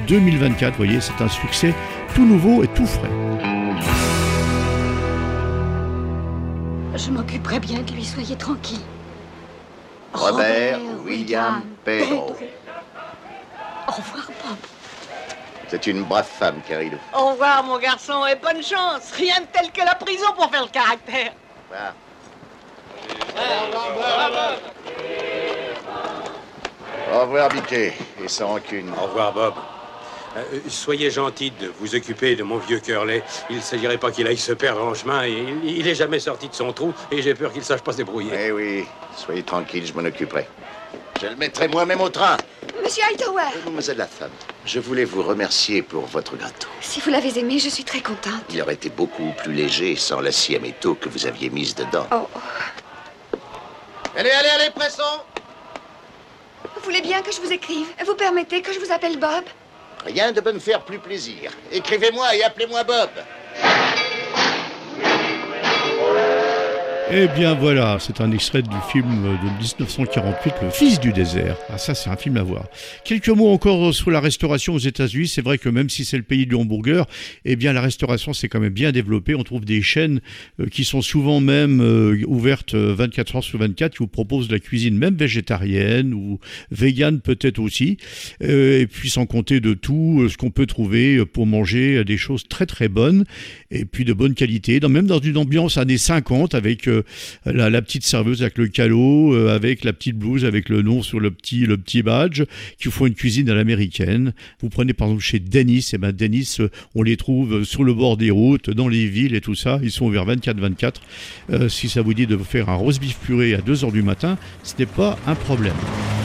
2024. Vous voyez, c'est un succès tout nouveau et tout frais. Je m'occuperai bien de lui, soyez tranquille. Robert William Pedro. Au revoir, Bob. C'est une brave femme, Carrillo. Au revoir, mon garçon, et bonne chance. Rien de tel que la prison pour faire le caractère. Voilà. Au revoir, Biquet, et sans rancune. Au revoir, Bob. Soyez gentil de vous occuper de mon vieux Curley. Il ne s'agirait pas qu'il aille se perdre en chemin. Il est jamais sorti de son trou et j'ai peur qu'il ne sache pas se débrouiller. Eh oui, soyez tranquille, je m'en occuperai. Je le mettrai moi-même au train. Monsieur Hightower. Mademoiselle la femme, je voulais vous remercier pour votre gâteau. Si vous l'avez aimé, je suis très contente. Il aurait été beaucoup plus léger sans la scie à métaux que vous aviez mise dedans. Oh. Allez, pressons! Vous voulez bien que je vous écrive? Vous permettez que je vous appelle Bob? Rien de me faire plus plaisir. Écrivez-moi et appelez-moi Bob. Eh bien voilà, c'est un extrait du film de 1948, Le Fils du désert. Ah ça, c'est un film à voir. Quelques mots encore sur la restauration aux États-Unis. C'est vrai que même si c'est le pays du hamburger, eh bien la restauration c'est quand même bien développé. On trouve des chaînes qui sont souvent même ouvertes 24 heures sur 24, qui vous proposent de la cuisine même végétarienne ou végane peut-être aussi. Et puis sans compter de tout ce qu'on peut trouver pour manger des choses très très bonnes et puis de bonne qualité. Même dans une ambiance années 50 avec la petite serveuse avec le calot, avec la petite blouse, avec le nom sur le petit badge, qui font une cuisine à l'américaine. Vous prenez par exemple chez Dennis, et ben Dennis, on les trouve sur le bord des routes, dans les villes et tout ça. Ils sont ouverts 24/24. Si ça vous dit de faire un roast beef purée à 2h du matin, ce n'est pas un problème.